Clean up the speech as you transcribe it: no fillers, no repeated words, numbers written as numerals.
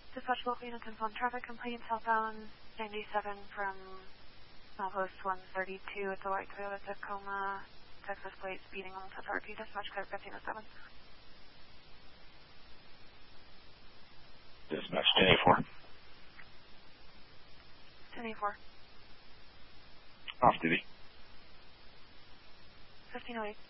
Dispatch local units inform traffic complaint southbound 97 from Post 132. It's a white Toyota Tacoma, Texas plate, speeding almost at RP. Dispatch code 1507. Dispatch 1084. 1084. Off duty. 1508.